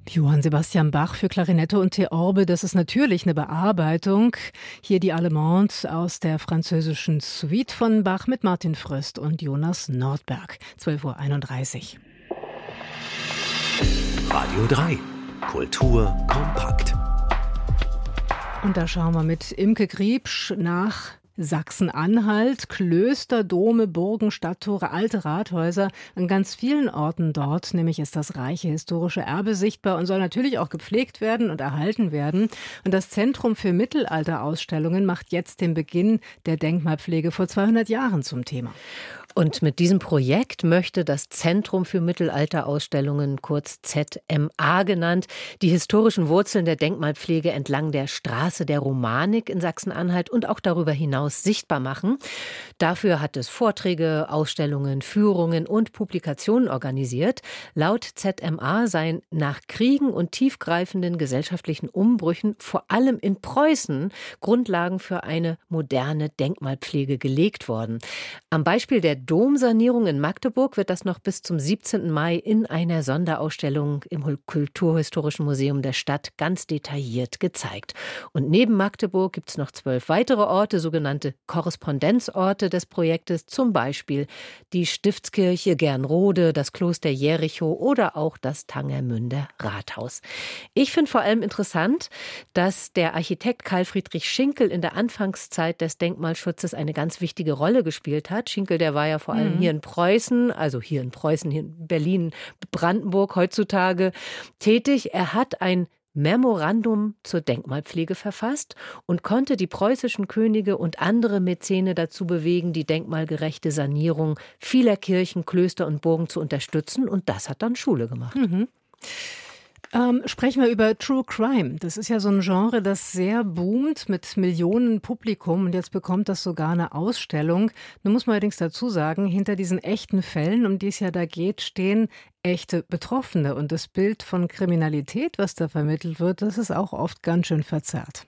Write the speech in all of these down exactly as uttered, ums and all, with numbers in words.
Johann Sebastian Bach für Klarinette und Theorbe, das ist natürlich eine Bearbeitung. Hier die Allemande aus der französischen Suite von Bach mit Martin Fröst und Jonas Nordberg. zwölf Uhr einunddreißig. Radio drei. Kultur kompakt. Und da schauen wir mit Imke Griebsch nach Sachsen-Anhalt, Klöster, Dome, Burgen, Stadttore, alte Rathäuser. An ganz vielen Orten dort, nämlich ist das reiche historische Erbe sichtbar und soll natürlich auch gepflegt werden und erhalten werden. Und das Zentrum für Mittelalterausstellungen macht jetzt den Beginn der Denkmalpflege vor zweihundert Jahren zum Thema. Und mit diesem Projekt möchte das Zentrum für Mittelalterausstellungen, kurz Z M A genannt, die historischen Wurzeln der Denkmalpflege entlang der Straße der Romanik in Sachsen-Anhalt und auch darüber hinaus sichtbar machen. Dafür hat es Vorträge, Ausstellungen, Führungen und Publikationen organisiert. Laut Z M A seien nach Kriegen und tiefgreifenden gesellschaftlichen Umbrüchen vor allem in Preußen Grundlagen für eine moderne Denkmalpflege gelegt worden. Am Beispiel der Domsanierung in Magdeburg wird das noch bis zum siebzehnten Mai in einer Sonderausstellung im Kulturhistorischen Museum der Stadt ganz detailliert gezeigt. Und neben Magdeburg gibt es noch zwölf weitere Orte, sogenannte Korrespondenzorte des Projektes, zum Beispiel die Stiftskirche Gernrode, das Kloster Jerichow oder auch das Tangermünder Rathaus. Ich finde vor allem interessant, dass der Architekt Karl Friedrich Schinkel in der Anfangszeit des Denkmalschutzes eine ganz wichtige Rolle gespielt hat. Schinkel, der war ja vor allem mhm. hier in Preußen, also hier in Preußen, hier in Berlin, Brandenburg heutzutage tätig. Er hat ein Memorandum zur Denkmalpflege verfasst und konnte die preußischen Könige und andere Mäzene dazu bewegen, die denkmalgerechte Sanierung vieler Kirchen, Klöster und Burgen zu unterstützen. Und das hat dann Schule gemacht. Mhm. Ähm, sprechen wir über True Crime. Das ist ja so ein Genre, das sehr boomt mit Millionen Publikum und jetzt bekommt das sogar eine Ausstellung. Nun muss man allerdings dazu sagen, hinter diesen echten Fällen, um die es ja da geht, stehen echte Betroffene und das Bild von Kriminalität, was da vermittelt wird, das ist auch oft ganz schön verzerrt.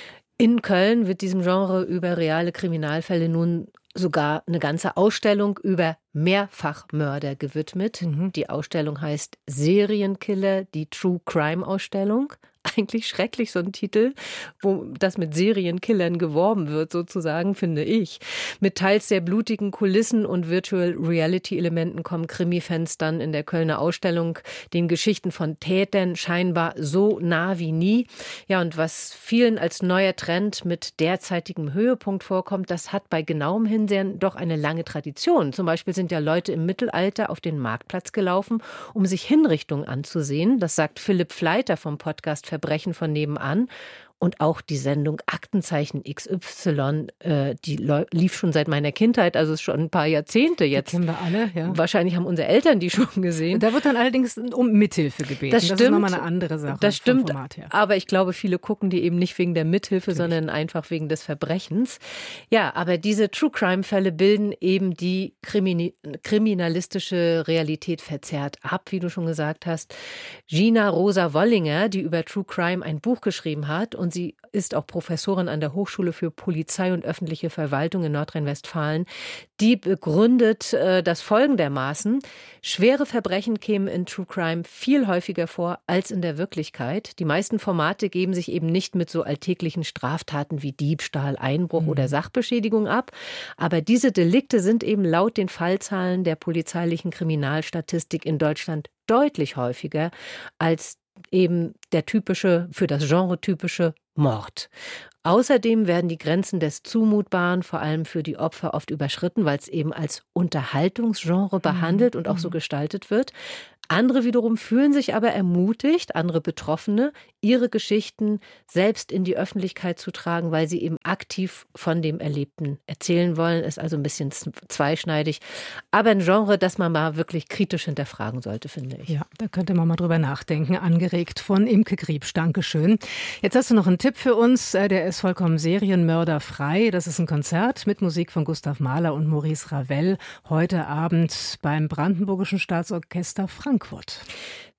In Köln wird diesem Genre über reale Kriminalfälle nun sogar eine ganze Ausstellung über Mehrfachmörder gewidmet. Mhm. Die Ausstellung heißt Serienkiller, die True Crime Ausstellung. Eigentlich schrecklich, so ein Titel, wo das mit Serienkillern geworben wird, sozusagen, finde ich. Mit teils sehr blutigen Kulissen und Virtual Reality Elementen kommen Krimi-Fans dann in der Kölner Ausstellung den Geschichten von Tätern scheinbar so nah wie nie. Ja, und was vielen als neuer Trend mit derzeitigem Höhepunkt vorkommt, das hat bei genauem Hinsehen doch eine lange Tradition. Zum Beispiel sind ja Leute im Mittelalter auf den Marktplatz gelaufen, um sich Hinrichtungen anzusehen. Das sagt Philipp Fleiter vom Podcast Verbrechen von nebenan. Und auch die Sendung Aktenzeichen X Y, äh, die lief schon seit meiner Kindheit, also ist schon ein paar Jahrzehnte jetzt. Die kennen wir alle, ja. Wahrscheinlich haben unsere Eltern die schon gesehen. Da wird dann allerdings um Mithilfe gebeten. Das stimmt. Das ist nochmal eine andere Sache. Das stimmt, vom Format her. Aber ich glaube, viele gucken die eben nicht wegen der Mithilfe, Natürlich. sondern einfach wegen des Verbrechens. Ja, aber diese True-Crime-Fälle bilden eben die Krimini- kriminalistische Realität verzerrt ab, wie du schon gesagt hast. Gina Rosa Wollinger, die über True Crime ein Buch geschrieben hat, und sie ist auch Professorin an der Hochschule für Polizei und öffentliche Verwaltung in Nordrhein-Westfalen. Die begründet äh, das folgendermaßen: Schwere Verbrechen kämen in True Crime viel häufiger vor als in der Wirklichkeit. Die meisten Formate geben sich eben nicht mit so alltäglichen Straftaten wie Diebstahl, Einbruch mhm. oder Sachbeschädigung ab. Aber diese Delikte sind eben laut den Fallzahlen der polizeilichen Kriminalstatistik in Deutschland deutlich häufiger als eben der typische, für das Genre typische Mord. Außerdem werden die Grenzen des Zumutbaren vor allem für die Opfer oft überschritten, weil es eben als Unterhaltungsgenre behandelt und auch so gestaltet wird. Andere wiederum fühlen sich aber ermutigt, andere Betroffene, ihre Geschichten selbst in die Öffentlichkeit zu tragen, weil sie eben aktiv von dem Erlebten erzählen wollen. Ist also ein bisschen zweischneidig. Aber ein Genre, das man mal wirklich kritisch hinterfragen sollte, finde ich. Ja, da könnte man mal drüber nachdenken. Angeregt von Imke Griebsch. Dankeschön. Jetzt hast du noch einen Tipp für uns. Der ist vollkommen serienmörderfrei. Das ist ein Konzert mit Musik von Gustav Mahler und Maurice Ravel. Heute Abend beim Brandenburgischen Staatsorchester Frankfurt.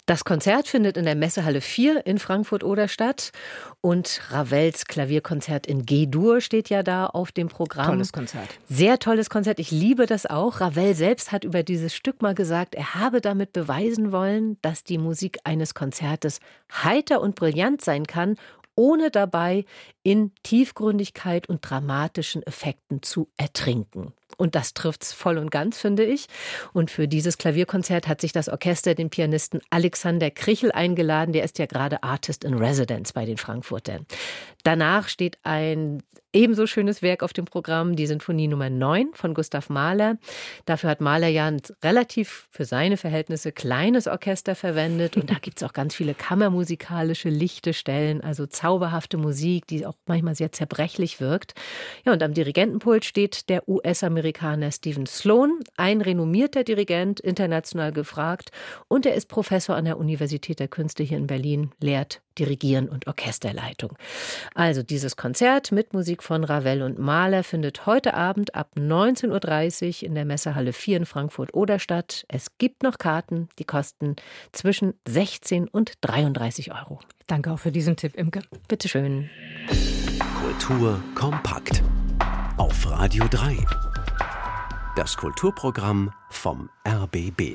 Das Konzert findet in der Messehalle vier in Frankfurt-Oder statt und Ravels Klavierkonzert in G-Dur steht ja da auf dem Programm. Tolles Konzert. Sehr tolles Konzert. Ich liebe das auch. Ravel selbst hat über dieses Stück mal gesagt, er habe damit beweisen wollen, dass die Musik eines Konzertes heiter und brillant sein kann, ohne dabei in Tiefgründigkeit und dramatischen Effekten zu ertrinken. Und das trifft's voll und ganz, finde ich. Und für dieses Klavierkonzert hat sich das Orchester den Pianisten Alexander Krichel eingeladen. Der ist ja gerade Artist in Residence bei den Frankfurtern. Danach steht ein ebenso schönes Werk auf dem Programm, die Sinfonie Nummer neun von Gustav Mahler. Dafür hat Mahler ja ein relativ für seine Verhältnisse kleines Orchester verwendet. Und da gibt's auch ganz viele kammermusikalische lichte Stellen, also zauberhafte Musik, die auch manchmal sehr zerbrechlich wirkt. Ja, und am Dirigentenpult steht der U S-Amerikaner Stephen Sloan, ein renommierter Dirigent, international gefragt. Und er ist Professor an der Universität der Künste hier in Berlin, lehrt Dirigieren und Orchesterleitung. Also dieses Konzert mit Musik von Ravel und Mahler findet heute Abend ab neunzehn Uhr dreißig in der Messehalle vier in Frankfurt-Oder statt. Es gibt noch Karten, die kosten zwischen sechzehn und dreiunddreißig Euro. Danke auch für diesen Tipp, Imke. Bitteschön. Kultur kompakt. Auf Radio drei. Das Kulturprogramm vom R B B.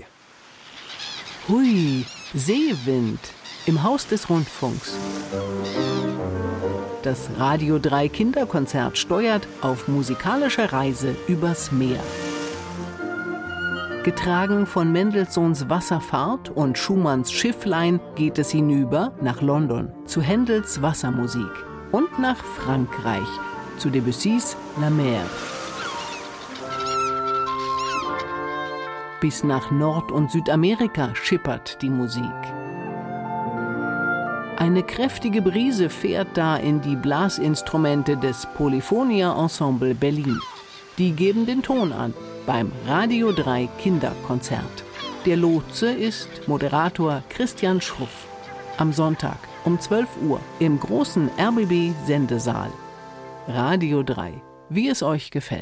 Hui, Seewind im Haus des Rundfunks. Das Radio drei Kinderkonzert steuert auf musikalischer Reise übers Meer. Getragen von Mendelssohns Wasserfahrt und Schumanns Schifflein geht es hinüber nach London zu Händels Wassermusik und nach Frankreich zu Debussys La Mer. Bis nach Nord- und Südamerika schippert die Musik. Eine kräftige Brise fährt da in die Blasinstrumente des Polyphonia Ensemble Berlin. Die geben den Ton an beim Radio drei Kinderkonzert. Der Lotse ist Moderator Christian Schruff. Am Sonntag um zwölf Uhr im großen R B B-Sendesaal. Radio drei, wie es euch gefällt.